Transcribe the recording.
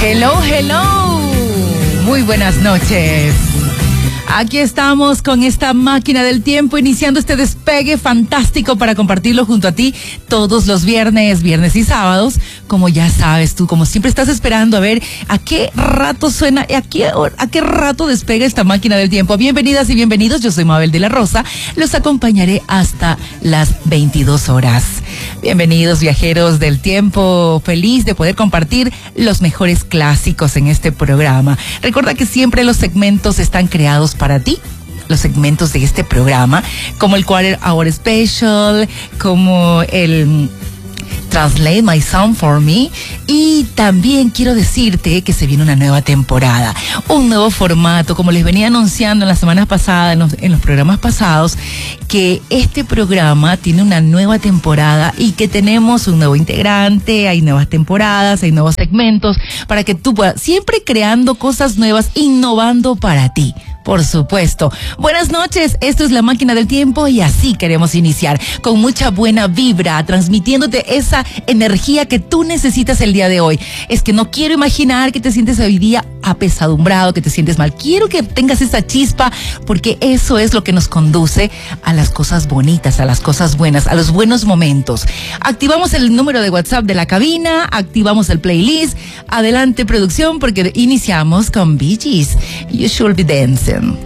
Hello, hello. Muy buenas noches. Aquí estamos con esta máquina del tiempo, iniciando este despegue fantástico para compartirlo junto a ti todos los viernes y sábados. Como ya sabes tú, como siempre estás esperando a ver a qué rato suena, a qué rato despega esta máquina del tiempo. Bienvenidas y bienvenidos, yo soy Mabel de la Rosa, los acompañaré hasta las 22 horas. Bienvenidos viajeros del tiempo, feliz de poder compartir los mejores clásicos en este programa. Recuerda que siempre los segmentos están creados para ti, los segmentos de este programa, como el Quarter Hour Special, como el Translate My Song for Me, y también quiero decirte que se viene una nueva temporada, un nuevo formato, como les venía anunciando en las semanas pasadas, en los programas pasados, que este programa tiene una nueva temporada y que tenemos un nuevo integrante, hay nuevas temporadas, hay nuevos segmentos, para que tú puedas, siempre creando cosas nuevas, innovando para ti. Por supuesto. Buenas noches, esto es La Máquina del Tiempo y así queremos iniciar, con mucha buena vibra, transmitiéndote esa energía que tú necesitas el día de hoy. Es que no quiero imaginar que te sientes hoy día apesadumbrado, que te sientes mal. Quiero que tengas esa chispa, porque eso es lo que nos conduce a las cosas bonitas, a las cosas buenas, a los buenos momentos. Activamos el número de WhatsApp de la cabina, activamos el playlist. Adelante, producción, porque iniciamos con Bee Gees, You Should Be Dancing.